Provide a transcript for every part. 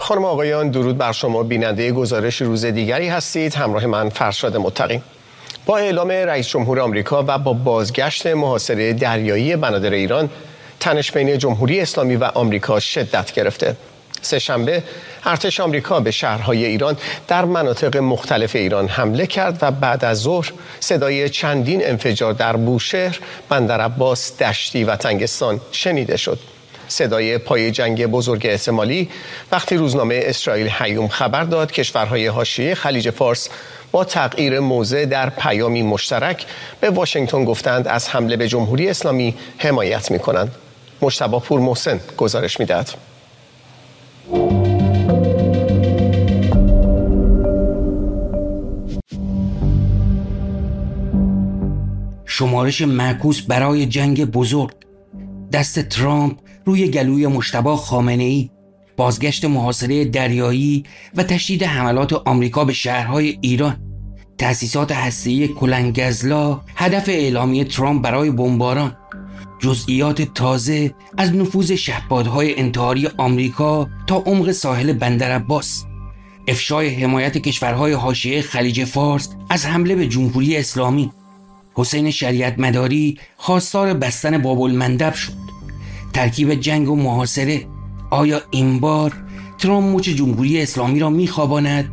خانم آقایان، درود بر شما. بیننده گزارش روز دیگری هستید. همراه من فرشاد متقی. با اعلام رئیس جمهور آمریکا و با بازگشت محاصره دریایی بنادر ایران، تنش بین جمهوری اسلامی و آمریکا شدت گرفته. سه‌شنبه ارتش آمریکا به شهرهای ایران در مناطق مختلف ایران حمله کرد و بعد از ظهر صدای چندین انفجار در بوشهر، بندرعباس، دشتی و تنگستان شنیده شد. صدای پای جنگ بزرگ احتمالی وقتی روزنامه اسرائیل هیوم خبر داد کشورهای حاشیه خلیج فارس با تغییر موضع در پیامی مشترک به واشنگتن گفتند از حمله به جمهوری اسلامی حمایت می‌کنند. مجتبی پورمحسن گزارش می‌دهد. شمارش معکوس برای جنگ بزرگ، دست ترامپ روی گلوی مجتبی خامنه‌ای، بازگشت محاصره دریایی و تشدید حملات آمریکا به شهرهای ایران، تأسیسات هسته‌ای کلنگزلا، هدف اعلامی ترامپ برای بمباران، جزئیات تازه از نفوذ شهپادهای انتحاری آمریکا تا عمق ساحل بندرعباس، افشای حمایت کشورهای حاشیه خلیج فارس از حمله به جمهوری اسلامی. حسین شریعت مداری خواستار بستن باب‌المندب شد. ترکیب جنگ و محاصره، آیا این بار ترامپ مچ جمهوری اسلامی را می‌خواباند؟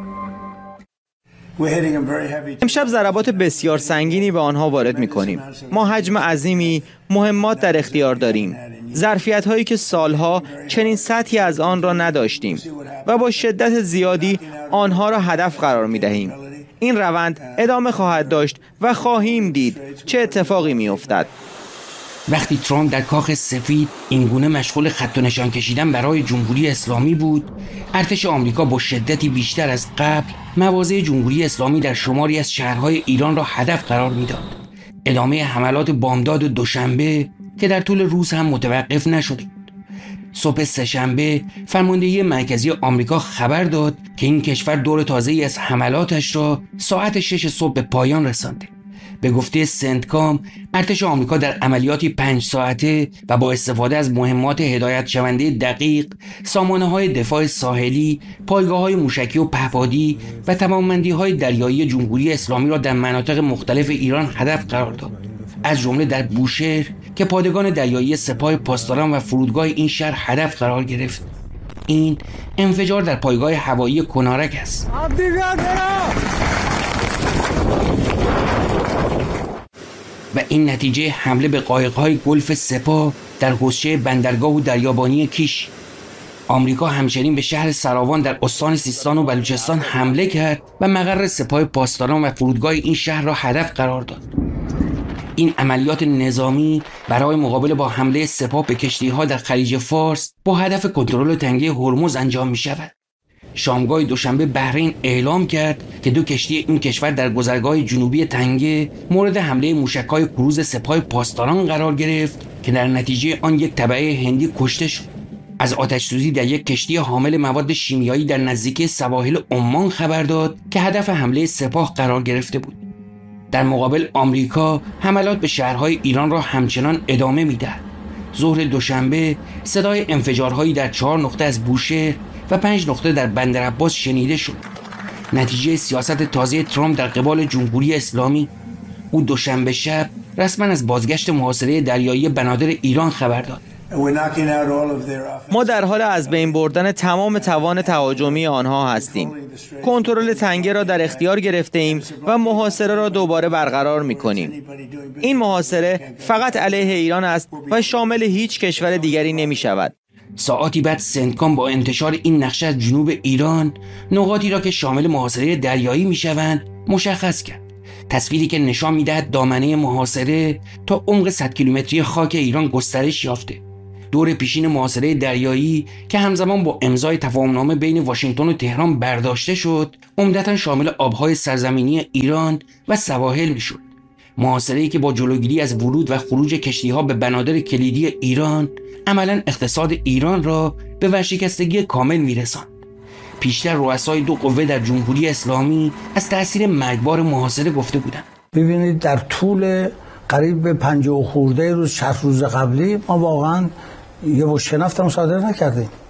امشب ضربات بسیار سنگینی به آنها وارد می‌کنیم. ما حجم عظیمی مهمات در اختیار داریم، ظرفیت‌هایی که سالها چنین سطحی از آن را نداشتیم و با شدت زیادی آنها را هدف قرار می‌دهیم. این روند ادامه خواهد داشت و خواهیم دید چه اتفاقی می‌افتد. وقتی ترامپ در کاخ سفید اینگونه مشغول خط و نشان کشیدن برای جمهوری اسلامی بود، ارتش آمریکا با شدتی بیشتر از قبل مواضع جمهوری اسلامی در شماری از شهرهای ایران را هدف قرار میداد. ادامه حملات بامداد دوشنبه که در طول روز هم متوقف نشده بود. صبح سه‌شنبه فرماندهی مرکزی آمریکا خبر داد که این کشور دور تازه‌ای از حملاتش را ساعت 6 صبح به پایان رسانده. به گفته سنتکام، ارتش آمریکا در عملیاتی 5 ساعته و با استفاده از مهمات هدایت شونده دقیق، سامانه‌های دفاع ساحلی، پایگاه‌های موشکی و پهپادی و تمام‌بندی‌های دریایی جمهوری اسلامی را در مناطق مختلف ایران هدف قرار داد، از جمله در بوشهر که پادگان دریایی سپاه پاسداران و فرودگاه این شهر هدف قرار گرفت. این انفجار در پایگاه هوایی کنارک است. و این نتیجه حمله به قایق‌های گلف سپاه در حوضچه بندرگاه و دریابانی کیش. آمریکا همچنین به شهر سراوان در استان سیستان و بلوچستان حمله کرد و مقر سپاه پاسداران و فرودگاه این شهر را هدف قرار داد. این عملیات نظامی برای مقابله با حمله سپاه به کشتی‌ها در خلیج فارس با هدف کنترل تنگه هرمز انجام می‌شود. شامگاه دوشنبه بحرین اعلام کرد که 2 کشتی این کشور در گذرگاه جنوبی تنگه مورد حمله موشک‌های کروز سپاه پاسداران قرار گرفت که در نتیجه آن یک تبعه هندی کشته شد. از آتش‌سوزی در یک کشتی حامل مواد شیمیایی در نزدیکی سواحل عمان خبر داد که هدف حمله سپاه قرار گرفته بود. در مقابل آمریکا حملات به شهرهای ایران را همچنان ادامه می‌دهد. ظهر دوشنبه صدای انفجارهایی در 4 نقطه از بوشهر و 5 نقطه در بندرعباس شنیده شد. نتیجه سیاست تازه ترامپ در قبال جمهوری اسلامی. او دوشنبه شب رسما از بازگشت محاصره دریایی بنادر ایران خبر داد. ما در حال از بین بردن تمام توان تهاجمی آنها هستیم. کنترل تنگه را در اختیار گرفته ایم و محاصره را دوباره برقرار می‌کنیم. این محاصره فقط علیه ایران است و شامل هیچ کشور دیگری نمی‌شود. ساعاتی بعد سنتکام با انتشار این نقشه از جنوب ایران نقاطی را که شامل محاصره دریایی می‌شوند مشخص کرد. تصویری که نشان می‌دهد دامنه محاصره تا عمق 100 کیلومتری خاک ایران گسترش یافته. دور پیشین محاصره دریایی که همزمان با امضای تفاهمنامه بین واشنگتن و تهران برداشته شد، عمدتاً شامل آب‌های سرزمینی ایران و سواحل می‌شد. محاصره‌ای که با جلوگیری از ورود و خروج کشتی‌ها به بنادر کلیدی ایران، عملاً اقتصاد ایران را به ورشکستگی کامل می‌رساند. پیشتر رؤسای 2 قوه در جمهوری اسلامی از تأثیر مرگبار محاصره گفته بودند. ببینید در طول قریب به 50 خورده روز 60 روز قبلی ما واقعاً یه شناخت مصادره نکردیم.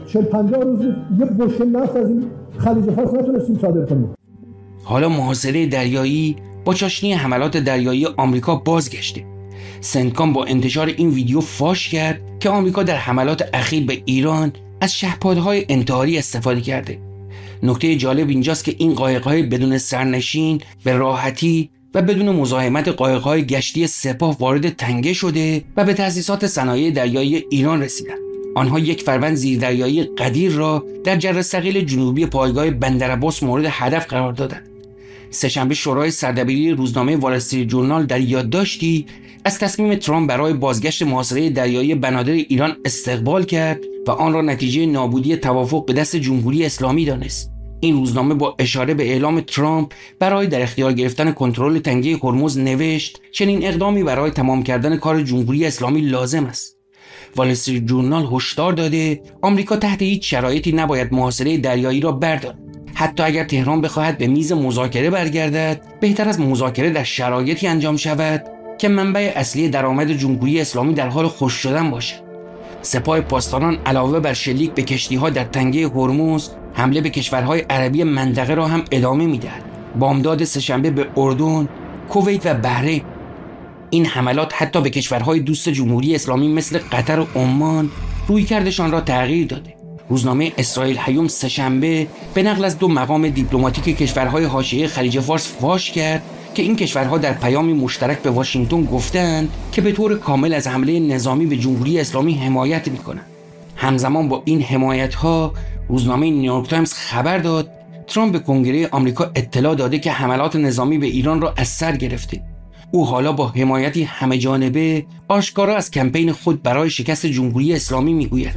40-50 روز یه بشکه نفت از این خلیج فارس نتونستیم صادر کنیم. حالا محاصره دریایی با چاشنی حملات دریایی آمریکا بازگشته. سنتکام با انتشار این ویدیو فاش کرد که آمریکا در حملات اخیر به ایران از شهپادهای انتحاری استفاده کرده. نکته جالب اینجاست که این قایق‌های بدون سرنشین به راحتی و بدون مزاحمت قایق‌های گشتی سپاه وارد تنگه شده و به تأسیسات صنایع دریایی ایران رسیدند. آنها یک فروند زیردریایی قدیر را در جرثقیل جنوبی پایگاه بندرعباس مورد هدف قرار دادند. سه‌شنبه شورای سردبیری روزنامه وال استریت ژورنال در یادداشتی از تصمیم ترامپ برای بازگشت محاصره دریایی بنادر ایران استقبال کرد و آن را نتیجه نابودی توافق به دست جمهوری اسلامی دانست. این روزنامه با اشاره به اعلام ترامپ برای در اختیار گرفتن کنترل تنگه هرمز نوشت چنین اقدامی برای تمام کردن کار جمهوری اسلامی لازم است. وال استریت ژورنال هشدار داده آمریکا تحت هیچ شرایطی نباید محاصره دریایی را بردارد. حتی اگر تهران بخواهد به میز مذاکره برگردد، بهتر از مذاکره در شرایطی انجام شود که منبع اصلی درآمد جمهوری اسلامی در حال خشک شدن باشد. سپاه پاسداران علاوه بر شلیک به کشتی‌ها در تنگه هرمز، حمله به کشورهای عربی منطقه را هم ادامه می‌دهد. بامداد سه‌شنبه به اردن، کویت و بحرین. این حملات حتی به کشورهای دوست جمهوری اسلامی مثل قطر و عمان رویکردشان را تغییر داده. روزنامه اسرائیل هیوم سه‌شنبه به نقل از 2 مقام دیپلماتیک کشورهای حاشیه خلیج فارس فاش کرد که این کشورها در پیامی مشترک به واشنگتن گفتند که به طور کامل از حمله نظامی به جمهوری اسلامی حمایت می‌کنند. همزمان با این حمایت‌ها روزنامه نیویورک تایمز خبر داد ترامپ به کنگره آمریکا اطلاع داده که حملات نظامی به ایران را از سر گرفته. او حالا با حمایتی همه‌جانبه آشکارا از کمپین خود برای شکست جمهوری اسلامی میگوید.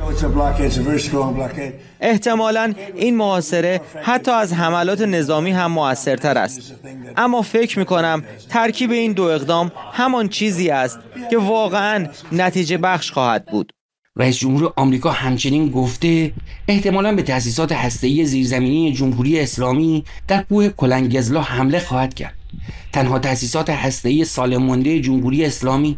احتمالاً این محاصره حتی از حملات نظامی هم موثرتر است. اما فکر می‌کنم ترکیب این 2 اقدام همان چیزی است که واقعاً نتیجه بخش خواهد بود. رئیس جمهور آمریکا همچنین گفته احتمالاً به تأسیسات هسته‌ای زیرزمینی جمهوری اسلامی در کوه کلنگزلا حمله خواهد کرد. تنها تأسیسات هسته‌ای سالم مانده جمهوری اسلامی.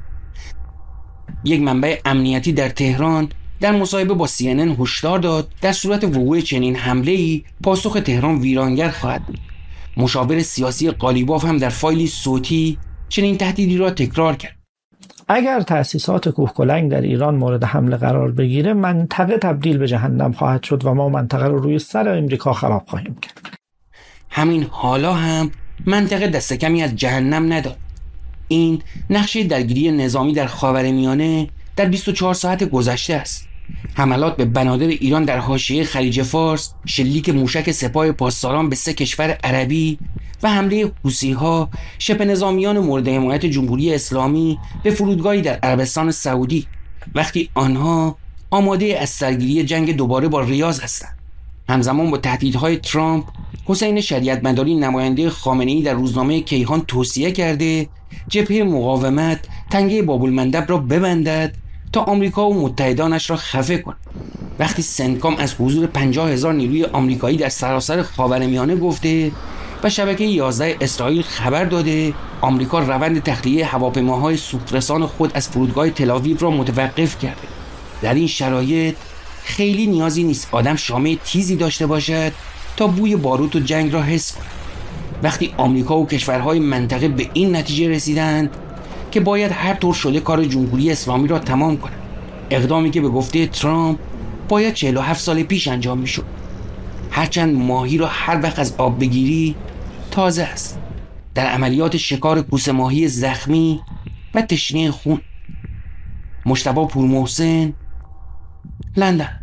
یک منبع امنیتی در تهران در مصاحبه با CNN هشدار داد در صورت وقوع چنین حمله‌ای پاسخ تهران ویرانگر خواهد بود. مشاور سیاسی قالیباف هم در فایلی صوتی چنین تهدیدی را تکرار کرد. اگر تأسیسات کوهکلنگ در ایران مورد حمله قرار بگیره، منطقه تبدیل به جهنم خواهد شد و ما منطقه رو روی سر امریکا خراب خواهیم کرد. همین حالا هم منطقه دست کمی از جهنم ندارد. این نقشه درگیری نظامی در خاورمیانه در 24 ساعت گذشته است. حملات به بنادر ایران در حاشیه خلیج فارس، شلیک موشک سپاه پاسداران به 3 کشور عربی و حمله حوثی‌ها شبه نظامیان مورد حمایت جمهوری اسلامی به فرودگاهی در عربستان سعودی، وقتی آنها آماده از سرگیری جنگ دوباره با ریاض هستند. همزمان با تهدیدهای ترامپ، حسین شریعتمداری نماینده خامنه‌ای در روزنامه کیهان توصیه کرده جبهه مقاومت تنگه باب‌المندب را ببندد تا آمریکا و متحدانش را خفه کند. وقتی سنتکام از حضور 50,000 نیروی آمریکایی در سراسر خاورمیانه گفته و شبکه 11 اسرائیل خبر داده آمریکا روند تخلیه هواپیماهای سوخت‌رسان خود از فرودگاه تل‌آویو را متوقف کرده. در این شرایط خیلی نیازی نیست آدم شامه تیزی داشته باشد تا بوی باروت و جنگ را حس کند. وقتی آمریکا و کشورهای منطقه به این نتیجه رسیدند که باید هر طور شده کار جمهوری اسلامی را تمام کنند، اقدامی که به گفته ترامپ باید 47 سال پیش انجام میشد. هرچند ماهی را هر وقت از آب بگیری تازه است. در عملیات شکار کوسه ماهی زخمی و تشنه خون. مجتبی پورمحسن، لندن.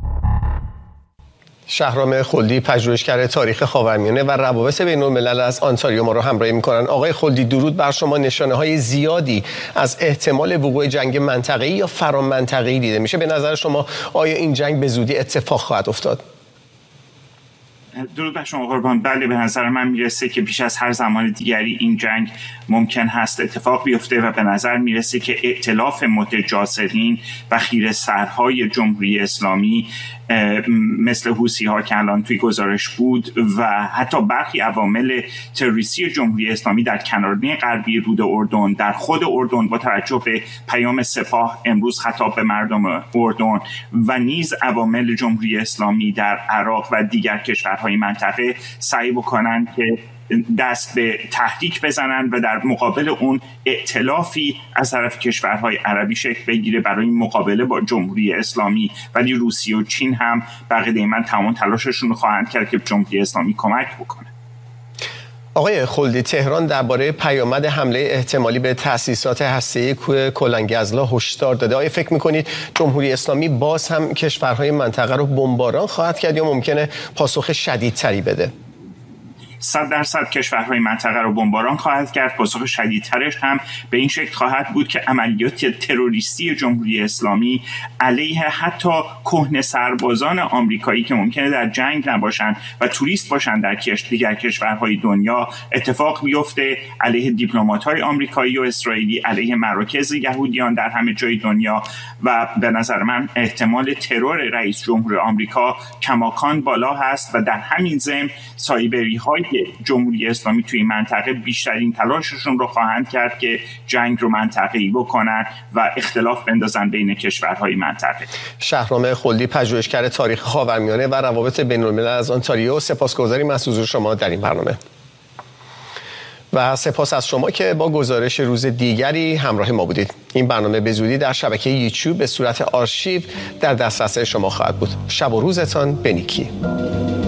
شهرام خلدی، پژوهشگر تاریخ خاورمیانه و روابط بین‌الملل از آنتاریو ما رو همراهی می‌کنند. آقای خلدی، درود بر شما. نشانه‌های زیادی از احتمال وقوع جنگ منطقه‌ای یا فرامنطقه‌ای دیده میشه. به نظر شما آیا این جنگ به زودی اتفاق خواهد افتاد؟ درود بر شما قربان. بله، به نظر من میرسه که بیش از هر زمان دیگری این جنگ ممکن هست اتفاق بیفته و به نظر میرسه که ائتلاف متجاسرین و خیره سرهای جمهوری اسلامی مثل حوثی ها که الان توی گزارش بود و حتی برخی عوامل تروریستی جمهوری اسلامی در کنارنی غربی رود اردن، در خود اردن با توجه به پیام سپاه امروز خطاب به مردم اردن و نیز عوامل جمهوری اسلامی در عراق و دیگر کشورهای منطقه سعی بکنن که دست به تحریک بزنن و در مقابل اون ائتلافی از طرف کشورهای عربی شکل بگیره برای مقابله با جمهوری اسلامی. ولی روسیه و چین هم بقیده من تمام تلاششون رو خواهند کرد که جمهوری اسلامی کمک بکنه. آقای خلدی، تهران درباره پیامد حمله احتمالی به تأسیسات هسته‌ای کلنگزلا هشدار داده. آیا فکر می‌کنید جمهوری اسلامی باز هم کشورهای منطقه رو بمباران خواهد کرد یا ممکنه پاسخ شدیدتری بده؟ 100% کشورهای منطقه رو بمباران خواهد کرد. پاسخ شدیدترش هم به این شکل خواهد بود که عملیات تروریستی جمهوری اسلامی علیه حتی کهنه سربازان آمریکایی که ممکنه در جنگ نباشن و توریست باشن در دیگر کشورهای دنیا اتفاق بیفته، علیه دیپلمات‌های آمریکایی و اسرائیلی، علیه مراکز یهودیان در همه جای دنیا. و به نظر من احتمال ترور رئیس جمهور آمریکا کماکان بالا هست و در همین ضمن سایبری‌های جمهوری اسلامی توی منطقه بیشترین تلاششون رو خواهند کرد که جنگ رو منطقه‌ای بکنن و اختلاف بندازن بین کشورهای منطقه. شهرام خلدی، پژوهشگر تاریخ خاورمیانه و روابط بین‌الملل از آنتاریو، سپاسگزاریم از حضور شما در این برنامه. و سپاس از شما که با گزارش روز دیگری همراه ما بودید. این برنامه به زودی در شبکه یوتیوب به صورت آرشیو در دسترس شما خواهد بود. شب و روزتان بنیکی.